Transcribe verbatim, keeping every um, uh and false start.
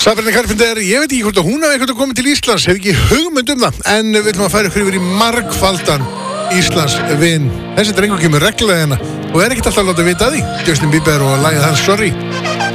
Sabrina Carpenter, ég veit ekki hvort að hún hafi eitthvað komið til Íslands, hef ekki hugmynd um það, en við ætlum að færa ykkur yfir í margfaldan Íslands vin. Þessi drengur kemur reglulega hérna og er ekkert alltaf að láta vita að því. Justin Bieber og lagið hans Sorry.